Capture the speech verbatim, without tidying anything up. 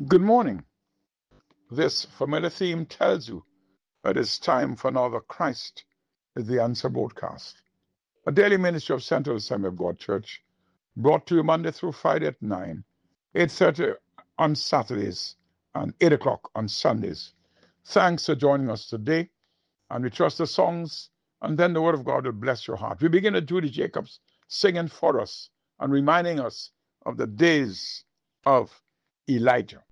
Good morning. This familiar theme tells you that it's time for another Christ is the Answer broadcast, a daily ministry of Central Assembly of God Church, brought to you Monday through Friday at nine, eight thirty on Saturdays, and eight o'clock on Sundays. Thanks for joining us today, and we trust the songs, and then the Word of God will bless your heart. We begin with Judy Jacobs singing for us and reminding us of the days of Elijah.